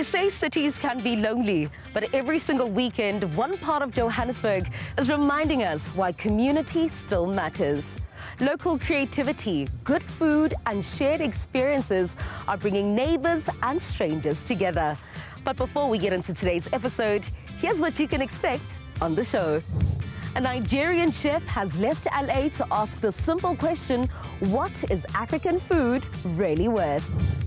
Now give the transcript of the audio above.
They say cities can be lonely, but every single weekend, one part of Johannesburg is reminding us why community still matters. Local creativity, good food, and shared experiences are bringing neighbors and strangers together. But before we get into today's episode, here's what you can expect on the show. A Nigerian chef has left LA to ask the simple question, what is African food really worth?